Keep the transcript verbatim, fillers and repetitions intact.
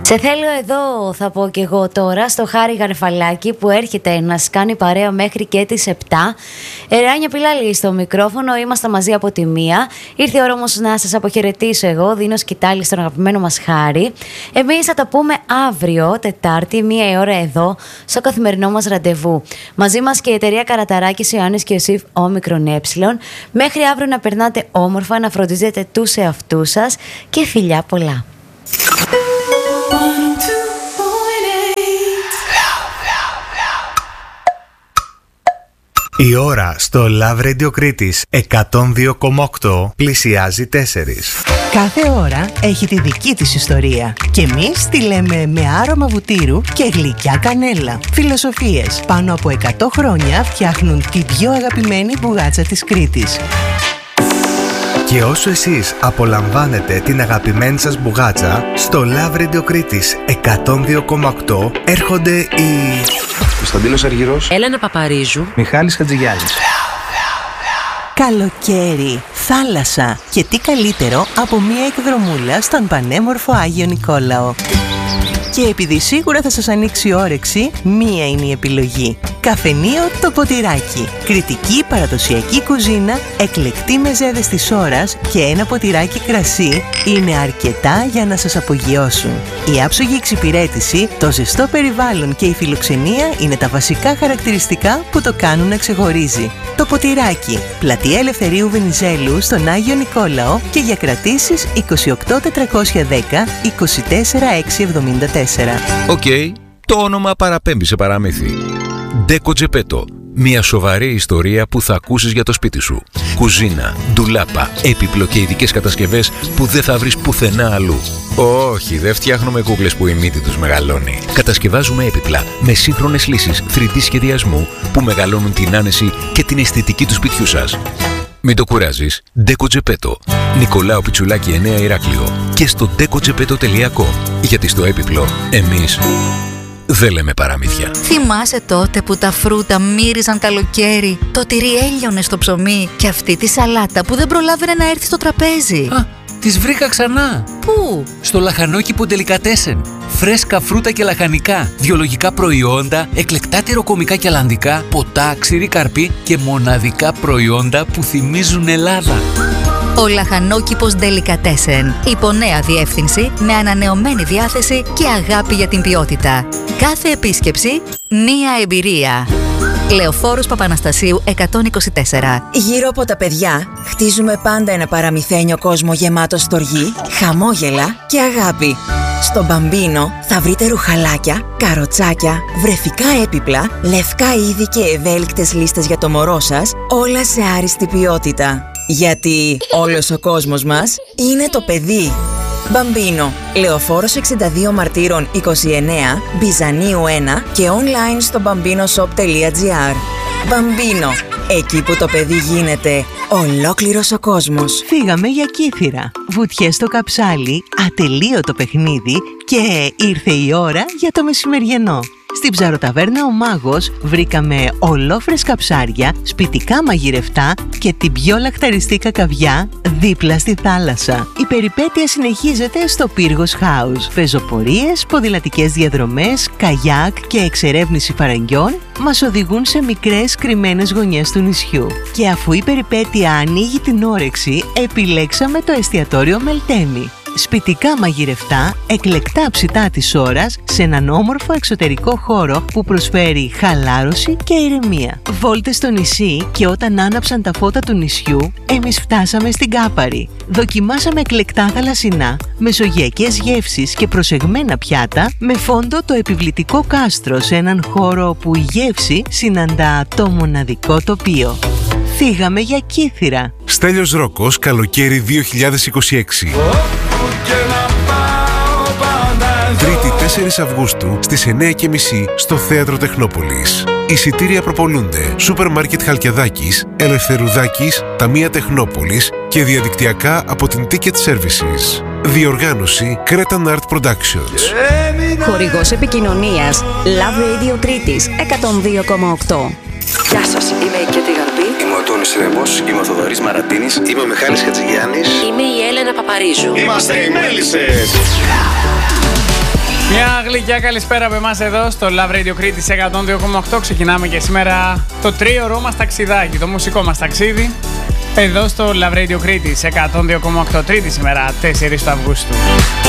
Σε θέλω εδώ, θα πω και εγώ τώρα, στο Χάρη Γαρφαλάκη που έρχεται να σας κάνει παρέα μέχρι και τις επτά. Ράνια Πιλάλη στο μικρόφωνο, είμαστε μαζί από τη μία. Ήρθε η ώρα όμως να σας αποχαιρετήσω εγώ, δίνω σκητάλη στον αγαπημένο μας Χάρη. Εμείς θα τα πούμε αύριο, Τετάρτη, μία η ώρα εδώ, στο καθημερινό μας ραντεβού. Μαζί μας και η εταιρεία Καραταράκης, Ιωάννης και Ιωσήφ Όμικρον Ε. Μέχρι αύριο να περνάτε όμορφα, να φροντίζετε τους εαυτούς σας και φιλιά πολλά. Η ώρα στο Love Radio Κρήτης εκατόν δύο κόμμα οκτώ πλησιάζει τέσσερις. Κάθε ώρα έχει τη δική της ιστορία και εμείς τη λέμε με άρωμα βουτύρου και γλυκιά κανέλα. Φιλοσοφίες πάνω από εκατό χρόνια φτιάχνουν την πιο αγαπημένη μπουγάτσα της Κρήτης. Και όσο εσείς απολαμβάνετε την αγαπημένη σας μπουγάτσα, στο Love Radio Κρήτης εκατόν δύο κόμμα οκτώ έρχονται οι... Κωνσταντίνος Αργυρός, Έλενα Παπαρίζου, Μιχάλης Χατζηγιάννης. Καλοκαίρι, θάλασσα και τι καλύτερο από μία εκδρομούλα στον πανέμορφο Άγιο Νικόλαο. Και επειδή σίγουρα θα σας ανοίξει η όρεξη, μία είναι η επιλογή. Καφενείο Το Ποτηράκι. Κρητική παραδοσιακή κουζίνα, εκλεκτή μεζέδες της ώρας και ένα ποτηράκι κρασί είναι αρκετά για να σας απογειώσουν. Η άψογη εξυπηρέτηση, το ζεστό περιβάλλον και η φιλοξενία είναι τα βασικά χαρακτηριστικά που το κάνουν να ξεχωρίζει. Το Ποτηράκι, πλατεία Ελευθερίου Βενιζέλου στον Άγιο Νικόλαο και για κρατήσεις είκοσι οκτώ τετρακόσια δέκα είκοσι τέσσερα εξακόσια εβδομήντα τέσσερα. Οκ, okay, το όνομα παραπέμπει σε παραμύθι. Ντέκο Τζεπέτο. Μια σοβαρή ιστορία που θα ακούσεις για το σπίτι σου. Κουζίνα, ντουλάπα, έπιπλο και ειδικές κατασκευές που δεν θα βρεις πουθενά αλλού. Όχι, δεν φτιάχνουμε κούκλες που η μύτη τους μεγαλώνει. Κατασκευάζουμε έπιπλα με σύγχρονες λύσεις θρι ντι σχεδιασμού που μεγαλώνουν την άνεση και την αισθητική του σπιτιού σας. Μην το κουράζεις. Ντέκο Τζεπέτο. Νικολάου Πιτσουλάκη εννέα Ηράκλειο. Και στο ντέκο τζεπέτο τελεία κομ. Γιατί στο έπιπλο εμείς δεν λέμε παραμύθια. Θυμάσαι τότε που τα φρούτα μύριζαν καλοκαίρι, το τυρί έλειωνε στο ψωμί και αυτή τη σαλάτα που δεν προλάβαινε να έρθει στο τραπέζι? Α, τις βρήκα ξανά. Πού? Στο λαχανόκηπο Ντελικατέσεν. Φρέσκα φρούτα και λαχανικά, βιολογικά προϊόντα, εκλεκτά τυροκομικά και αλλαντικά, ποτά, ξηρή καρπή και μοναδικά προϊόντα που θυμίζουν Ελλάδα. Ο λαχανόκηπος Ντελικατέσεν. Υπό νέα διεύθυνση, με ανανεωμένη διάθεση και αγάπη για την ποιότητα. Κάθε επίσκεψη, μία εμπειρία. Λεωφόρος Παπαναστασίου εκατόν είκοσι τέσσερα. Γύρω από τα παιδιά, χτίζουμε πάντα ένα παραμυθένιο κόσμο γεμάτο στοργή, χαμόγελα και αγάπη. Στο Μπαμπίνο θα βρείτε ρουχαλάκια, καροτσάκια, βρεφικά έπιπλα, λευκά είδη και ευέλικτες λίστες για το μωρό σας, όλα σε άριστη ποιότητα. Γιατί όλος ο κόσμος μας είναι το παιδί. Μπαμπίνο, Λεωφόρος εξήντα δύο Μαρτύρων είκοσι εννέα, Μπιζανίου ένα και online στο μπαμπίνοσοπ τελεία τζι άρ. Μπαμπίνο, εκεί που το παιδί γίνεται ολόκληρος ο κόσμος. Φύγαμε για Κύθυρα. Βουτιές στο καψάλι, ατελείωτο παιχνίδι και ήρθε η ώρα για το μεσημεριανό. Στην ψαροταβέρνα Ο Μάγος βρήκαμε ολόφρεσκα ψάρια, σπιτικά μαγειρευτά και την πιο λαχταριστή κακαβιά δίπλα στη θάλασσα. Η περιπέτεια συνεχίζεται στο Πύργος House. Πεζοπορίες, ποδηλατικές διαδρομές, καγιάκ και εξερεύνηση φαραγγιών μας οδηγούν σε μικρές κρυμμένες γωνιές του νησιού. Και αφού η περιπέτεια ανοίγει την όρεξη, επιλέξαμε το εστιατόριο Μελτέμι. Σπιτικά μαγειρευτά, εκλεκτά ψητά της ώρας σε έναν όμορφο εξωτερικό χώρο που προσφέρει χαλάρωση και ηρεμία. Βόλτες στο νησί και όταν άναψαν τα φώτα του νησιού, εμείς φτάσαμε στην Κάπαρη. Δοκιμάσαμε εκλεκτά θαλασσινά, μεσογειακές γεύσεις και προσεγμένα πιάτα με φόντο το επιβλητικό κάστρο σε έναν χώρο που η γεύση συναντά το μοναδικό τοπίο. Φύγαμε για Κύθυρα. Στέλιος Ρόκος, καλοκαίρι δύο χιλιάδες είκοσι έξι. Τρίτη τέσσερις Αυγούστου στις εννέα και μισή στο Θέατρο Τεχνόπολης. Εισιτήρια προπολούνται Σούπερ Μάρκετ Χαλκιαδάκης, Ελευθερουδάκης, Ταμεία Τεχνόπολης και διαδικτυακά από την Ticket Services. Διοργάνωση Cretan Art Productions. Χορηγός επικοινωνίας Love Radio Κρήτης εκατόν δύο κόμμα οκτώ. Γεια σας, είμαι η Κέτη Γαρπή. Είμαι ο Τόνης Ρέμος, είμαι ο Θοδωρής Μαρατίνης. Είμαι ο Μιχάλης Χατζηγιάννης. Είμαι η Έλενα Παπαρίζου. Είμαστε οι Μέλισσες. γλυκιά, καλησπέρα από εμάς εδώ στο Love Radio Κρήτης εκατόν δύο κόμμα οκτώ. Ξεκινάμε και σήμερα το τρίωρό μας ταξιδάκι, το μουσικό μας ταξίδι εδώ στο Love Radio Κρήτης εκατόν δύο κόμμα οκτώ, Τρίτη σήμερα, τέσσερις του Αυγούστου.